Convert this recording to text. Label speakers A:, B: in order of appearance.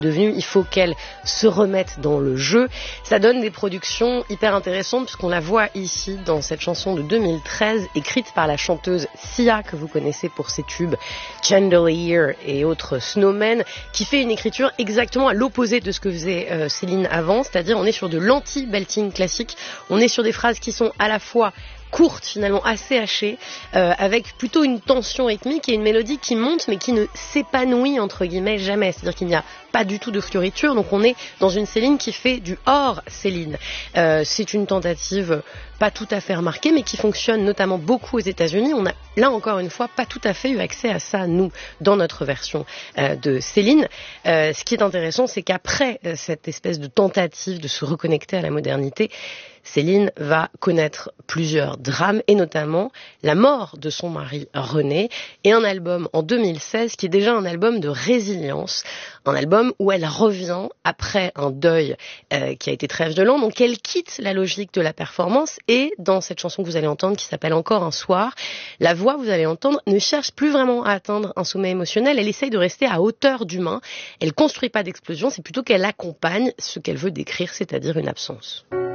A: devenue, il faut qu'elle se remette dans le jeu. Ça donne des productions hyper intéressantes puisqu'on la voit ici dans cette chanson de 2013 écrite par la chanteuse Sia, que vous connaissez pour ses tubes Chandelier et autres Snowmen, qui fait une écriture exactement à l'opposé de ce que faisait Céline avant, c'est-à-dire on est sur de l'anti-belting classique, on est sur des phrases qui sont à la fois courte, finalement assez hachée, avec plutôt une tension rythmique et une mélodie qui monte mais qui ne s'épanouit entre guillemets jamais. C'est-à-dire qu'il n'y a pas du tout de fioritures, donc on est dans une Céline qui fait du hors Céline. C'est une tentative pas tout à fait remarquée mais qui fonctionne notamment beaucoup aux États-Unis. On a là encore une fois pas tout à fait eu accès à ça nous dans notre version de Céline. Ce qui est intéressant, c'est qu'après cette espèce de tentative de se reconnecter à la modernité, Céline va connaître plusieurs drames et notamment la mort de son mari René et un album en 2016 qui est déjà un album de résilience, un album où elle revient après un deuil qui a été très violent, donc elle quitte la logique de la performance et dans cette chanson que vous allez entendre qui s'appelle Encore un soir, la voix, vous allez entendre, ne cherche plus vraiment à atteindre un sommet émotionnel, elle essaye de rester à hauteur d'humain, elle construit pas d'explosion, c'est plutôt qu'elle accompagne ce qu'elle veut décrire, c'est-à-dire une absence.